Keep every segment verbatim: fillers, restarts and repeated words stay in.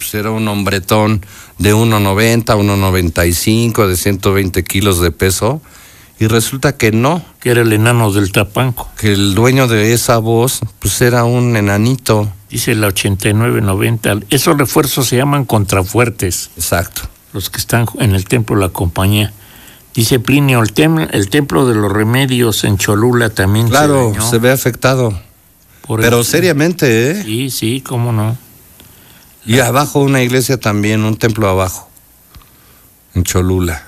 pues era un hombretón de uno noventa, uno noventa y cinco, de ciento veinte kilos de peso, y resulta que no. Que era el enano del Tapanco. Que el dueño de esa voz, pues era un enanito. Dice la ochenta y nueve noventa. Esos refuerzos se llaman contrafuertes. Exacto. Los que están en el templo de la compañía. Dice Plinio, el, tem- el templo de los remedios en Cholula también claro, se dañó. Se ve afectado. Por Pero el... seriamente, ¿eh? Sí, sí, cómo no. Y la... abajo una iglesia también, un templo abajo, en Cholula.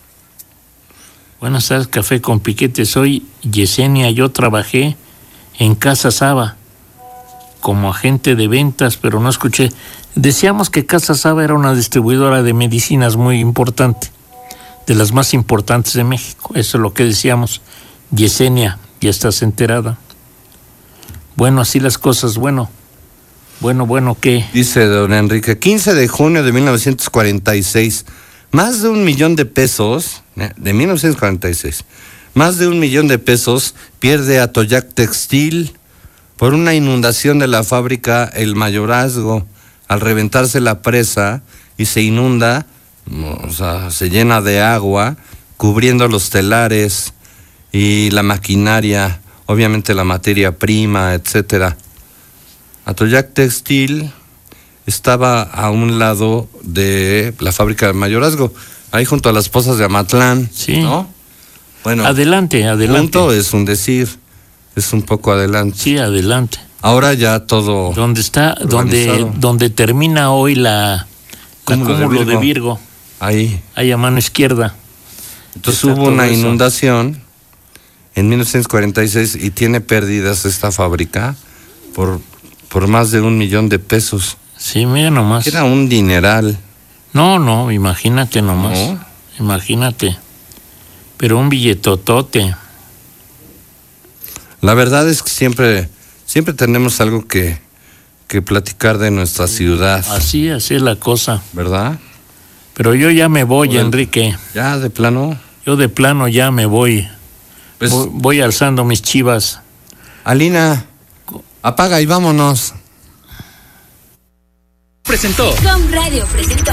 Buenas tardes, Café con Piquete. Soy Yesenia, yo trabajé en Casa Saba como agente de ventas, pero no escuché. Decíamos que Casa Saba era una distribuidora de medicinas muy importante, de las más importantes de México. Eso es lo que decíamos. Yesenia, ya estás enterada. Bueno, así las cosas. Bueno, bueno, bueno, ¿qué? Dice don Enrique, quince de junio de mil novecientos cuarenta y seis, más de un millón de pesos, de mil novecientos cuarenta y seis, más de un millón de pesos pierde Atoyac Textil por una inundación de la fábrica El Mayorazgo. Al reventarse la presa y se inunda, o sea, se llena de agua, cubriendo los telares y la maquinaria, obviamente la materia prima, etcétera. Atoyac Textil estaba a un lado de la fábrica del Mayorazgo, ahí junto a las pozas de Amatlán, sí. ¿no? Bueno, adelante, adelante. Punto es un decir, es un poco adelante. Sí, adelante. Ahora ya todo. Donde está, donde, donde termina hoy la cúmulo, la cúmulo de, Virgo. de Virgo. Ahí. Ahí a mano izquierda. Entonces hubo una eso. inundación en mil novecientos cuarenta y seis y tiene pérdidas esta fábrica por, por más de un millón de pesos. Sí, mira nomás. Era un dineral. No, no, imagínate nomás. ¿No? Imagínate. Pero un billetotote. La verdad es que siempre, siempre tenemos algo que, que platicar de nuestra ciudad. Así, así es la cosa. ¿Verdad? Pero yo ya me voy, el, Enrique. ¿Ya de plano? Yo de plano ya me voy. Pues, voy. Voy alzando mis chivas. Alina, apaga y vámonos. Presentó. Com Radio presentó.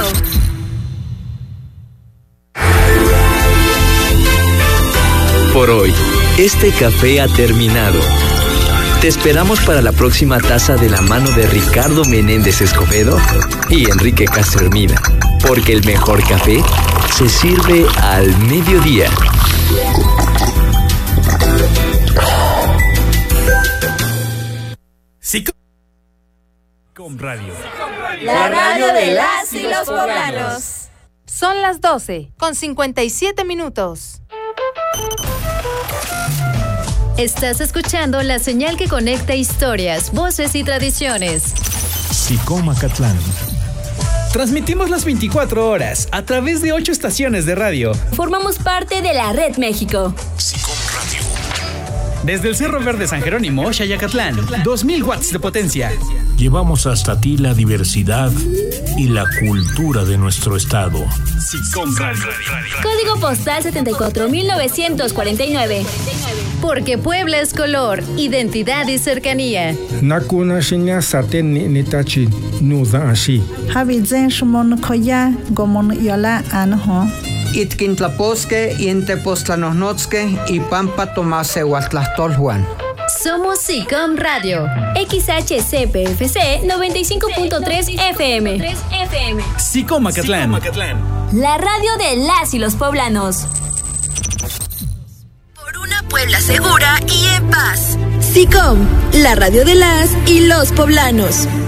Por hoy, este café ha terminado. Te esperamos para la próxima taza de la mano de Ricardo Menéndez Escobedo y Enrique Castro Hermida, porque el mejor café se sirve al mediodía. Sí. Com Radio. La radio de las y los poblanos. Son las doce con cincuenta y siete minutos. Estás escuchando la señal que conecta historias, voces y tradiciones. Sicom Acatlán. Transmitimos las veinticuatro horas a través de ocho estaciones de radio. Formamos parte de la Red México. Sicom Radio. Desde el Cerro Verde San Jerónimo, Xayacatlán, dos mil watts de potencia. Llevamos hasta ti la diversidad y la cultura de nuestro estado. Sicom Radio. Código postal setenta y cuatro mil novecientos cuarenta y nueve. Porque Puebla es color, identidad y cercanía. Nakuna shinya saten nitachi nuda ashi. Habizen shumon koya gomon yola anho. Itkintlaposque, Intepostlanosnotzque y Pampa Tomase Huatlastolhuan. Somos Sicom Radio. X H C P F C noventa y cinco punto tres F M. Sicom Acatlán. La radio de las y los poblanos. Por una Puebla segura y en paz. Sicom, la radio de las y los poblanos.